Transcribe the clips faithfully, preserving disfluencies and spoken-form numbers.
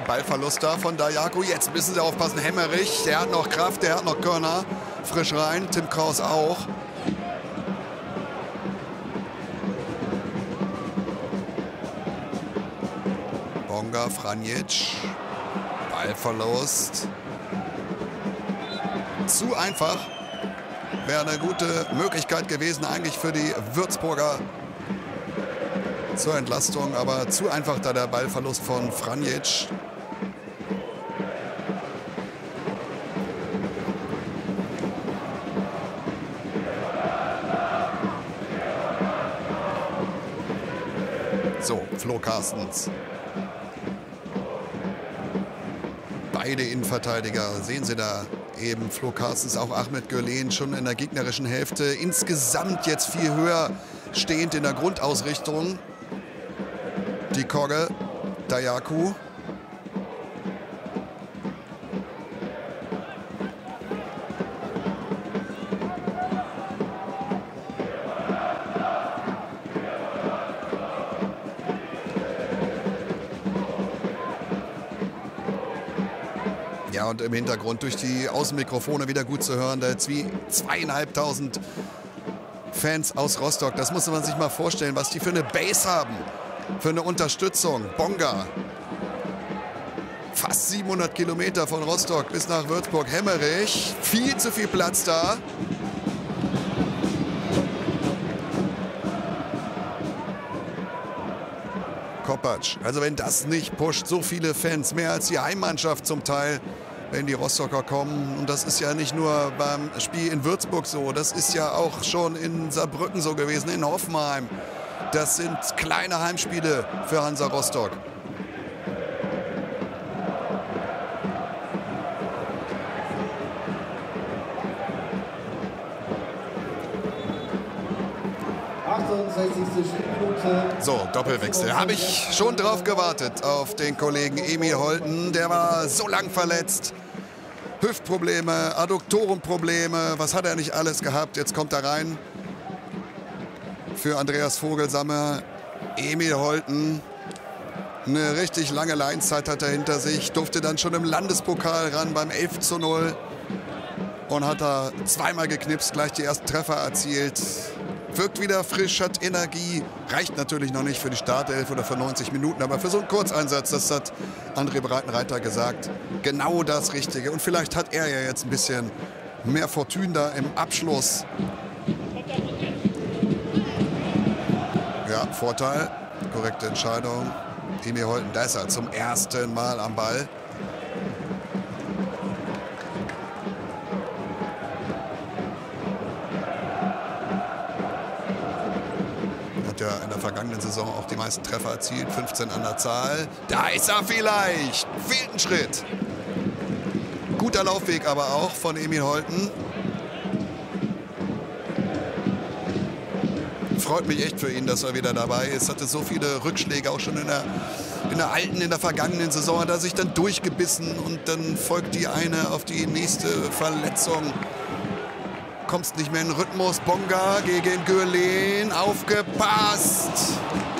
Ballverlust da von Dajaku. Jetzt müssen sie aufpassen. Hemmerich, der hat noch Kraft, der hat noch Körner. Frisch rein. Tim Kraus auch. Bonga, Franjic. Ballverlust. Zu einfach. Wäre eine gute Möglichkeit gewesen eigentlich für die Würzburger zur Entlastung, aber zu einfach da der Ballverlust von Franjic. So, Flo Carstens. Beide Innenverteidiger, sehen Sie da eben Flo Carstens, auch Ahmed Gülen schon in der gegnerischen Hälfte. Insgesamt jetzt viel höher stehend in der Grundausrichtung. Die Kogge, Dajaku. Ja, und im Hintergrund durch die Außenmikrofone wieder gut zu hören. Da jetzt wie zweieinhalbtausend Fans aus Rostock. Das muss man sich mal vorstellen, was die für eine Base haben. Für eine Unterstützung. Bonga. Fast siebenhundert Kilometer von Rostock bis nach Würzburg. Hemmerich. Viel zu viel Platz da. Kopacz. Also wenn das nicht pusht, so viele Fans, mehr als die Heimmannschaft zum Teil, wenn die Rostocker kommen. Und das ist ja nicht nur beim Spiel in Würzburg so, das ist ja auch schon in Saarbrücken so gewesen, in Hoffenheim. Das sind kleine Heimspiele für Hansa Rostock. So, Doppelwechsel. Habe ich schon drauf gewartet auf den Kollegen Emil Holten. Der war so lang verletzt. Hüftprobleme, Adduktorenprobleme. Was hat er nicht alles gehabt? Jetzt kommt er rein. Für Andreas Vogelsammer. Emil Holten. Eine richtig lange Leinzeit hat er hinter sich. Durfte dann schon im Landespokal ran beim elf zu null. Und hat da zweimal geknipst, gleich die ersten Treffer erzielt. Wirkt wieder frisch, hat Energie. Reicht natürlich noch nicht für die Startelf oder für neunzig Minuten, aber für so einen Kurzeinsatz, das hat André Breitenreiter gesagt, genau das Richtige. Und vielleicht hat er ja jetzt ein bisschen mehr Fortune da im Abschluss. Ja, Vorteil, korrekte Entscheidung. Emil Holten, da ist er zum ersten Mal am Ball. Ja in der vergangenen Saison auch die meisten Treffer erzielt, fünfzehn an der Zahl. Da ist er vielleicht, fehlt ein Schritt. Guter Laufweg aber auch von Emil Holten. Freut mich echt für ihn, dass er wieder dabei ist. Hatte so viele Rückschläge auch schon in der, in der alten, in der vergangenen Saison. Hat er sich dann durchgebissen und dann folgt die eine auf die nächste Verletzung. Kommst nicht mehr in den Rhythmus. Bonga gegen Gülen. Aufgepasst.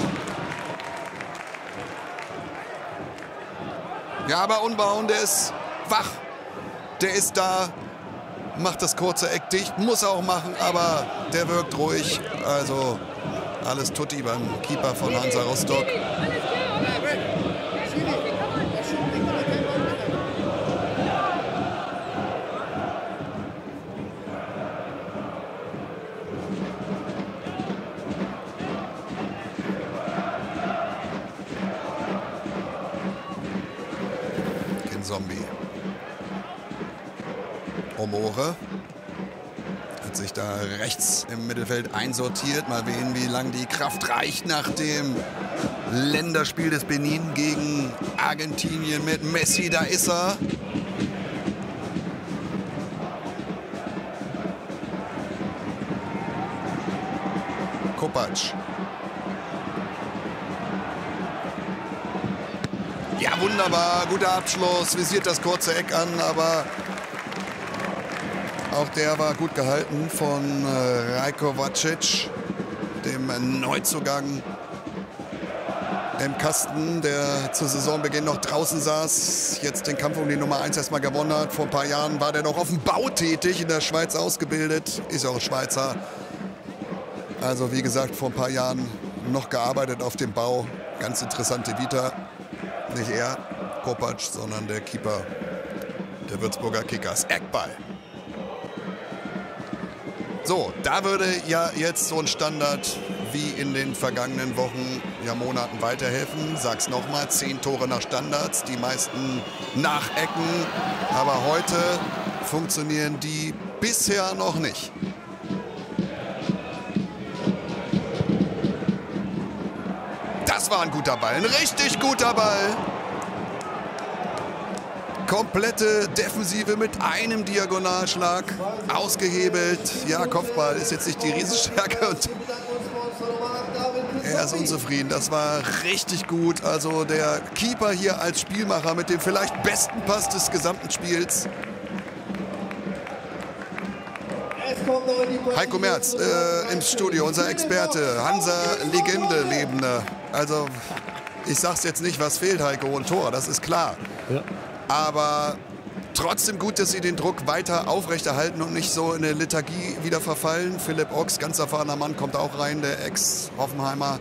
Ja, aber Unbauen, der ist wach. Der ist da. Macht das kurze Eck dicht. Muss er auch machen, aber der wirkt ruhig. Also alles tutti beim Keeper von Hansa Rostock. Zombie. Omore hat sich da rechts im Mittelfeld einsortiert. Mal sehen, wie lange die Kraft reicht nach dem Länderspiel des Benin gegen Argentinien mit Messi. Da ist er. Kopacz. Ja, wunderbar, guter Abschluss, visiert das kurze Eck an, aber auch der war gut gehalten von äh, Rajko Vacic, dem Neuzugang im Kasten, der zu Saisonbeginn noch draußen saß, jetzt den Kampf um die Nummer eins erstmal gewonnen hat. Vor ein paar Jahren war der noch auf dem Bau tätig, in der Schweiz ausgebildet, ist auch Schweizer. Also wie gesagt, vor ein paar Jahren noch gearbeitet auf dem Bau. Ganz interessante Vita. Nicht er, Kopacz, sondern der Keeper der Würzburger Kickers, Eckball. So, da würde ja jetzt so ein Standard wie in den vergangenen Wochen, ja Monaten weiterhelfen. Sag's nochmal, zehn Tore nach Standards, die meisten nach Ecken. Aber heute funktionieren die bisher noch nicht. Das war ein guter Ball, ein richtig guter Ball. Komplette Defensive mit einem Diagonalschlag ausgehebelt. Ja, Kopfball ist jetzt nicht die Riesenstärke und er ist unzufrieden. Das war richtig gut. Also der Keeper hier als Spielmacher mit dem vielleicht besten Pass des gesamten Spiels. Heiko Merz äh, im Studio, unser Experte, Hansa-Legende lebende. Also ich sag's jetzt nicht, was fehlt, Heiko, ein Tor, das ist klar. Ja. Aber trotzdem gut, dass sie den Druck weiter aufrechterhalten und nicht so in eine Lethargie wieder verfallen. Philipp Ochs, ganz erfahrener Mann, kommt auch rein, der Ex-Hoffenheimer.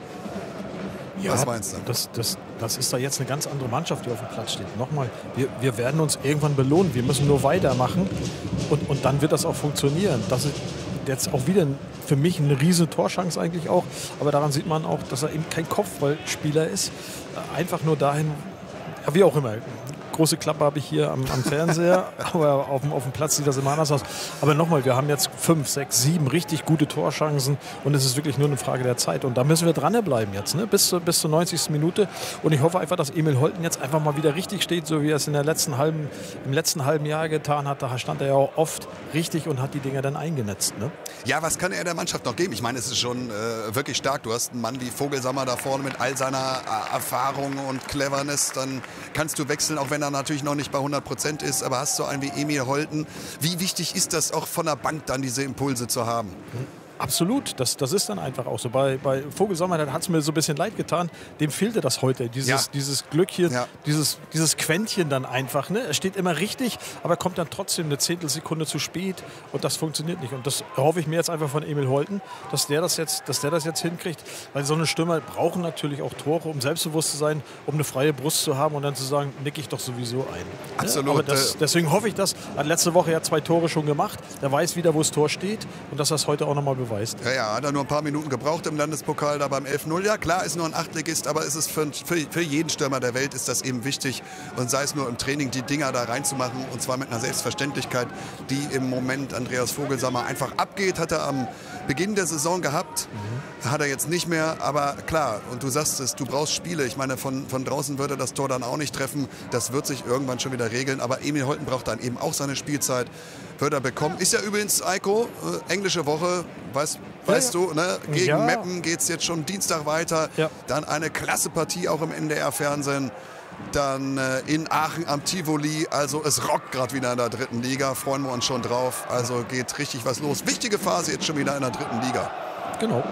Ja, was meinst du? Das, das, das ist da jetzt eine ganz andere Mannschaft, die auf dem Platz steht. Nochmal, wir, wir werden uns irgendwann belohnen. Wir müssen nur weitermachen und, und dann wird das auch funktionieren. Das ist jetzt auch wieder für mich eine riesen Torchance eigentlich auch. Aber daran sieht man auch, dass er eben kein Kopfballspieler ist. Einfach nur dahin, ja, wie auch immer. Große Klappe habe ich hier am, am Fernseher, aber auf dem, auf dem Platz sieht das immer anders aus. Aber nochmal, wir haben jetzt fünf, sechs, sieben richtig gute Torchancen und es ist wirklich nur eine Frage der Zeit. Und da müssen wir dranbleiben jetzt, ne? bis, bis zur neunzigsten Minute. Und ich hoffe einfach, dass Emil Holten jetzt einfach mal wieder richtig steht, so wie er es in der letzten halben, im letzten halben Jahr getan hat. Da stand er ja auch oft richtig und hat die Dinger dann eingenetzt. Ne? Ja, was kann er der Mannschaft noch geben? Ich meine, es ist schon äh, wirklich stark. Du hast einen Mann wie Vogelsammer da vorne mit all seiner äh, Erfahrung und Cleverness. Dann kannst du wechseln, auch wenn er natürlich noch nicht bei hundert Prozent ist, aber hast so einen wie Emil Holten. Wie wichtig ist das auch von der Bank dann, diese Impulse zu haben? Absolut, das, das ist dann einfach auch so. Bei, bei Vogelsammer hat es mir so ein bisschen leid getan, dem fehlte das heute, dieses, ja. dieses Glückchen, ja. dieses, dieses Quäntchen dann einfach. Ne? Er steht immer richtig, aber kommt dann trotzdem eine Zehntelsekunde zu spät und das funktioniert nicht. Und das hoffe ich mir jetzt einfach von Emil Holten, dass der das jetzt, dass der das jetzt hinkriegt, weil so eine Stürmer brauchen natürlich auch Tore, um selbstbewusst zu sein, um eine freie Brust zu haben und dann zu sagen, nick ich doch sowieso ein. Absolut. Ja? Aber das, deswegen hoffe ich das. Er hat letzte Woche ja zwei Tore schon gemacht, der weiß wieder, wo das Tor steht und dass er es heute auch nochmal beweist. Ja, ja, hat er nur ein paar Minuten gebraucht im Landespokal da beim elf null. Ja, klar, ist nur ein Achtligist, aber es ist für, für, für jeden Stürmer der Welt ist das eben wichtig. Und sei es nur im Training, die Dinger da reinzumachen und zwar mit einer Selbstverständlichkeit, die im Moment Andreas Vogelsammer einfach abgeht. Hat er am Beginn der Saison gehabt, mhm. hat er jetzt nicht mehr. Aber klar, und du sagst es, du brauchst Spiele. Ich meine, von, von draußen würde das Tor dann auch nicht treffen. Das wird sich irgendwann schon wieder regeln. Aber Emil Holten braucht dann eben auch seine Spielzeit. Wird er bekommen. Ist ja übrigens, Eiko, äh, englische Woche, weißt, weißt ja, ja. du, ne? Gegen ja. Meppen geht es jetzt schon Dienstag weiter. Ja. Dann eine klasse Partie auch im N D R-Fernsehen. Dann äh, in Aachen am Tivoli. Also es rockt gerade wieder in der dritten Liga. Freuen wir uns schon drauf. Also geht richtig was los. Wichtige Phase jetzt schon wieder in der dritten Liga. Genau.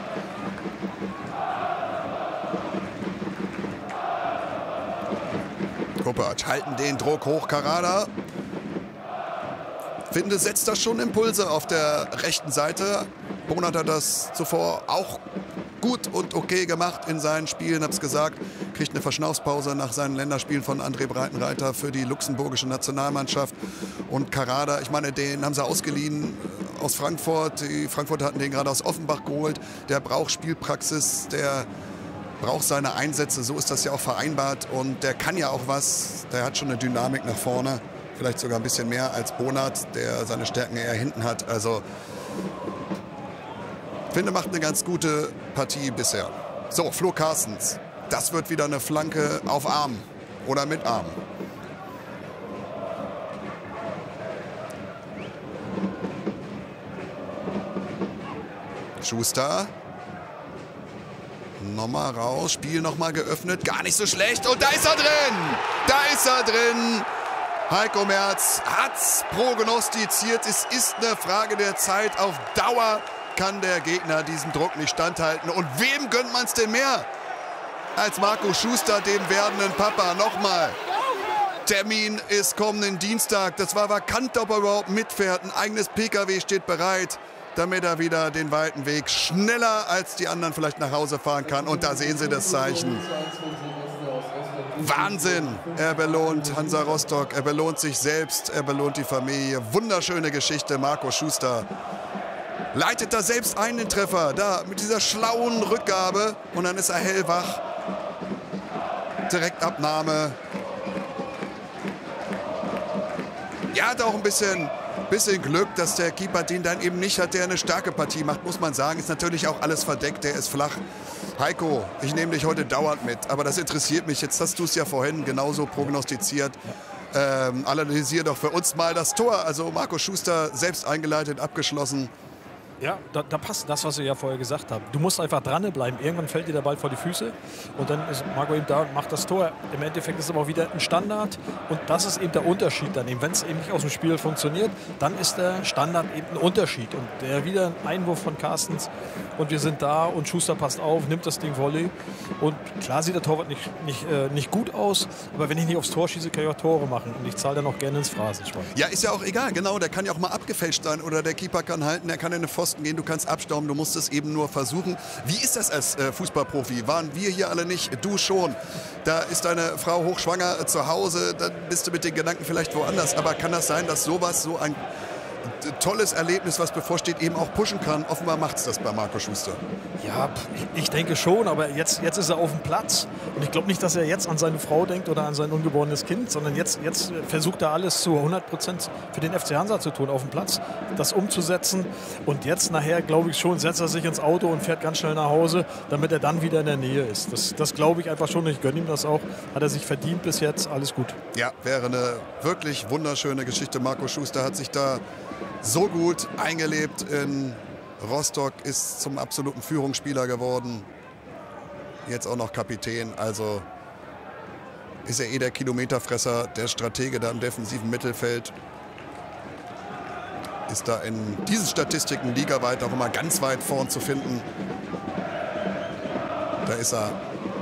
Kopacz halten den Druck hoch. Karada. Finde, setzt das schon Impulse auf der rechten Seite. Bonat hat das zuvor auch gut und okay gemacht in seinen Spielen, hab's gesagt. Kriegt eine Verschnaufspause nach seinen Länderspielen von André Breitenreiter für die luxemburgische Nationalmannschaft. Und Karada, ich meine, den haben sie ausgeliehen aus Frankfurt. Die Frankfurter hatten den gerade aus Offenbach geholt. Der braucht Spielpraxis, der braucht seine Einsätze. So ist das ja auch vereinbart. Und der kann ja auch was. Der hat schon eine Dynamik nach vorne. Vielleicht sogar ein bisschen mehr als Bonat, der seine Stärken eher hinten hat. Also, ich finde, macht eine ganz gute Partie bisher. So, Flo Carstens. Das wird wieder eine Flanke auf Arm oder mit Arm. Schuster. Nochmal raus, Spiel nochmal geöffnet. Gar nicht so schlecht. Und da ist er drin. Da ist er drin. Heiko Merz hat's prognostiziert. Es ist eine Frage der Zeit. Auf Dauer kann der Gegner diesem Druck nicht standhalten. Und wem gönnt man es denn mehr? als Marco Schuster dem werdenden Papa. Nochmal. Termin ist kommenden Dienstag. Das war vakant, ob er überhaupt mitfährt. Ein eigenes P K W steht bereit, damit er wieder den weiten Weg schneller als die anderen vielleicht nach Hause fahren kann. Und da sehen Sie das Zeichen. Wahnsinn. Er belohnt Hansa Rostock, er belohnt sich selbst, er belohnt die Familie. Wunderschöne Geschichte, Marco Schuster. Leitet da selbst einen Treffer, da mit dieser schlauen Rückgabe. Und dann ist er hellwach. Direktabnahme. Ja, hat auch ein bisschen, bisschen Glück, dass der Keeper den dann eben nicht hat, der eine starke Partie macht, muss man sagen. Ist natürlich auch alles verdeckt, der ist flach. Heiko, ich nehme dich heute dauernd mit, aber das interessiert mich. Jetzt hast du es ja vorhin genauso prognostiziert. Ähm, analysier doch für uns mal das Tor. Also Marco Schuster selbst eingeleitet, abgeschlossen. Ja, da, da passt das, was ihr ja vorher gesagt habt. Du musst einfach dranbleiben. Irgendwann fällt dir der Ball vor die Füße und dann ist Marco eben da und macht das Tor. Im Endeffekt ist es aber auch wieder ein Standard und das ist eben der Unterschied dann eben. Wenn es eben nicht aus dem Spiel funktioniert, dann ist der Standard eben ein Unterschied. Und der wieder ein Einwurf von Carstens und wir sind da und Schuster passt auf, nimmt das Ding Volley. Und klar sieht der Torwart nicht, nicht, äh, nicht gut aus, aber wenn ich nicht aufs Tor schieße, kann ich auch Tore machen. Und ich zahle dann auch gerne ins Phrasenschwein. Ja, ist ja auch egal, genau. Der kann ja auch mal abgefälscht sein oder der Keeper kann halten, der kann in eine Pfosten gehen, du kannst abstauben, du musst es eben nur versuchen. Wie ist das als äh, Fußballprofi? Waren wir hier alle nicht, du schon. Da ist deine Frau hochschwanger äh, zu Hause, dann bist du mit den Gedanken vielleicht woanders. Aber kann das sein, dass sowas, so ein tolles Erlebnis, was bevorsteht, eben auch pushen kann? Offenbar macht es das bei Marco Schuster. Ja, ich denke schon, aber jetzt, jetzt ist er auf dem Platz und ich glaube nicht, dass er jetzt an seine Frau denkt oder an sein ungeborenes Kind, sondern jetzt, jetzt versucht er alles zu hundert Prozent für den F C Hansa zu tun, auf dem Platz, das umzusetzen und jetzt nachher, glaube ich schon, setzt er sich ins Auto und fährt ganz schnell nach Hause, damit er dann wieder in der Nähe ist. Das, das glaube ich einfach schon und ich gönne ihm das auch. Hat er sich verdient bis jetzt, alles gut. Ja, wäre eine wirklich wunderschöne Geschichte. Marco Schuster hat sich da so gut eingelebt in Rostock, ist zum absoluten Führungsspieler geworden. Jetzt auch noch Kapitän. Also ist er eh der Kilometerfresser, der Stratege da im defensiven Mittelfeld. Ist da in diesen Statistiken ligaweit auch immer ganz weit vorn zu finden. Da ist er.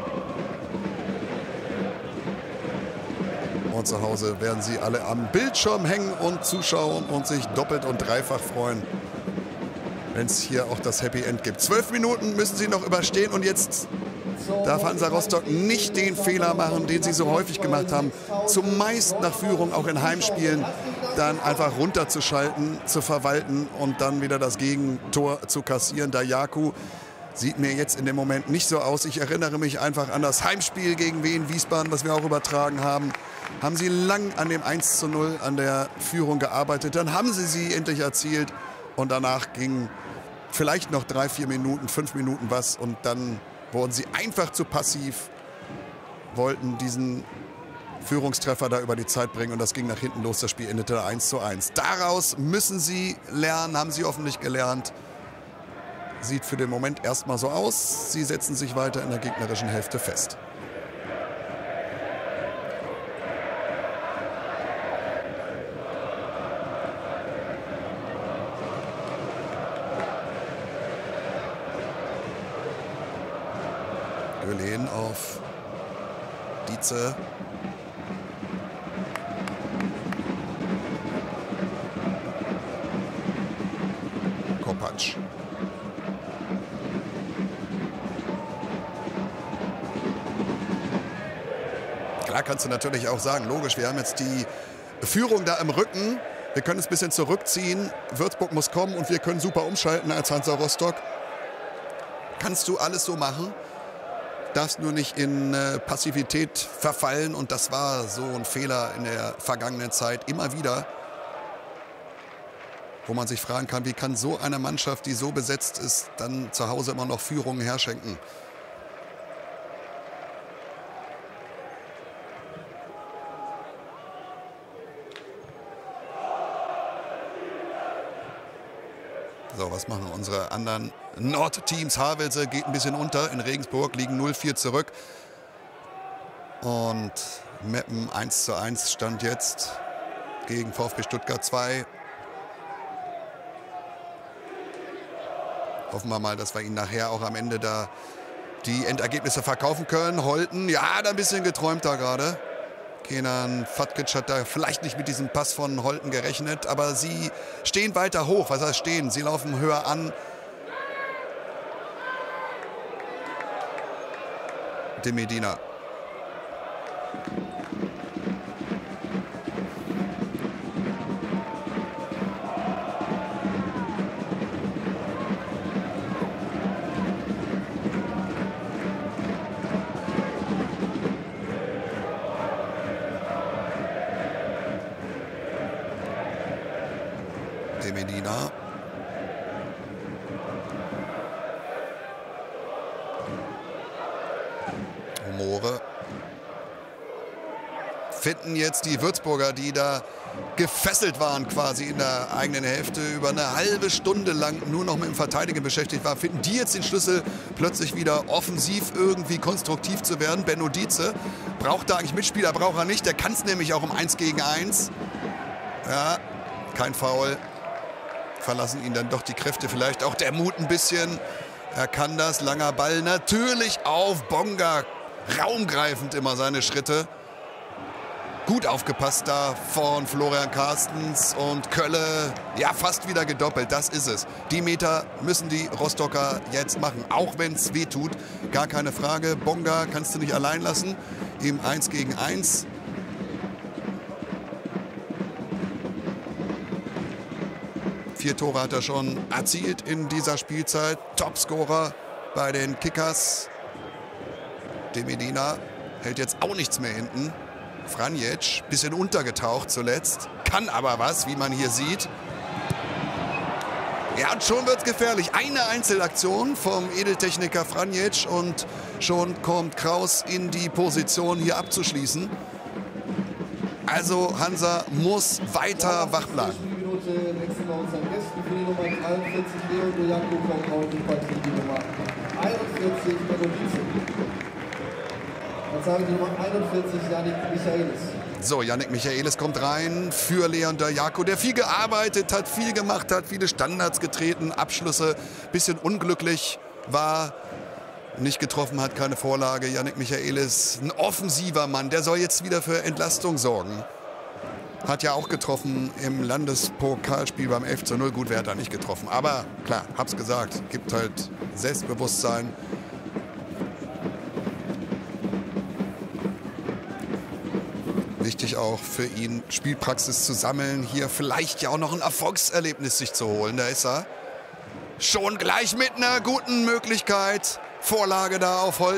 Und zu Hause werden Sie alle am Bildschirm hängen und zuschauen und sich doppelt und dreifach freuen, wenn es hier auch das Happy End gibt. Zwölf Minuten müssen Sie noch überstehen und jetzt darf Hansa Rostock nicht den Fehler machen, den sie so häufig gemacht haben, zumeist nach Führung, auch in Heimspielen, dann einfach runterzuschalten, zu verwalten und dann wieder das Gegentor zu kassieren. Dajaku sieht mir jetzt in dem Moment nicht so aus. Ich erinnere mich einfach an das Heimspiel gegen Wien Wiesbaden, was wir auch übertragen haben. Haben sie lang an dem eins zu null, an der Führung gearbeitet. Dann haben sie sie endlich erzielt. Und danach ging vielleicht noch drei, vier Minuten, fünf Minuten was. Und dann wurden sie einfach zu passiv, wollten diesen Führungstreffer da über die Zeit bringen. Und das ging nach hinten los. Das Spiel endete eins zu eins. Daraus müssen sie lernen, haben sie hoffentlich gelernt. Sieht für den Moment erstmal so aus. Sie setzen sich weiter in der gegnerischen Hälfte fest. Gülen auf Dietze. Kopacz. Klar kannst du natürlich auch sagen, logisch, wir haben jetzt die Führung da im Rücken. Wir können es ein bisschen zurückziehen. Würzburg muss kommen und wir können super umschalten als Hansa Rostock. Kannst du alles so machen, darfst nur nicht in äh, Passivität verfallen. Und das war so ein Fehler in der vergangenen Zeit immer wieder, wo man sich fragen kann, wie kann so eine Mannschaft, die so besetzt ist, dann zu Hause immer noch Führungen herschenken. So, was machen unsere anderen Nordteams? Havelse geht ein bisschen unter. In Regensburg liegen null vier zurück. Und Meppen eins zu eins stand jetzt gegen VfB Stuttgart zwei. Hoffen wir mal, dass wir ihn nachher auch am Ende da die Endergebnisse verkaufen können. Holten, ja, hat ein bisschen geträumt da gerade. Kenan Fatkic hat da vielleicht nicht mit diesem Pass von Holten gerechnet, aber sie stehen weiter hoch. Was heißt stehen? Sie laufen höher an. De Medina. De Medina. Moore. Finden jetzt die Würzburger, die da gefesselt waren quasi in der eigenen Hälfte, über eine halbe Stunde lang nur noch mit dem Verteidigen beschäftigt waren, finden die jetzt den Schlüssel, plötzlich wieder offensiv irgendwie konstruktiv zu werden. Benno Dietze braucht da eigentlich Mitspieler, braucht er nicht. Der kann es nämlich auch um eins gegen eins. Ja, kein Foul. Verlassen ihn dann doch die Kräfte, vielleicht auch der Mut ein bisschen. Er kann das, langer Ball natürlich auf Bonga. Raumgreifend immer seine Schritte. Gut aufgepasst da von Florian Carstens und Kölle. Ja, fast wieder gedoppelt, das ist es. Die Meter müssen die Rostocker jetzt machen, auch wenn es weh tut. Gar keine Frage. Bonga kannst du nicht allein lassen im eins gegen eins. Vier Tore hat er schon erzielt in dieser Spielzeit. Topscorer bei den Kickers. De Medina hält jetzt auch nichts mehr hinten. Franjic, bisschen untergetaucht zuletzt. Kann aber was, wie man hier sieht. Ja, und schon wird es gefährlich. Eine Einzelaktion vom Edeltechniker Franjic und schon kommt Kraus in die Position, hier abzuschließen. Also Hansa muss weiter wach bleiben. Wechseln wir unseren Gästen für die Nummer dreiundvierzig, Leo Dojanko kommt auf die Nummer einundvierzig, Benno Dietze. Dann sagen die Nummer einundvierzig, Yannick Michaelis. So, Yannick Michaelis kommt rein für Leon Dojanko, der viel gearbeitet hat, viel gemacht hat, viele Standards getreten, Abschlüsse, bisschen unglücklich war, nicht getroffen hat, keine Vorlage. Yannick Michaelis, ein offensiver Mann, der soll jetzt wieder für Entlastung sorgen. Hat ja auch getroffen im Landespokalspiel beim elf zu null. Gut, wer hat da nicht getroffen? Aber klar, hab's gesagt, gibt halt Selbstbewusstsein. Wichtig auch für ihn, Spielpraxis zu sammeln. Hier vielleicht ja auch noch ein Erfolgserlebnis sich zu holen. Da ist er. Schon gleich mit einer guten Möglichkeit. Vorlage da auf Holten.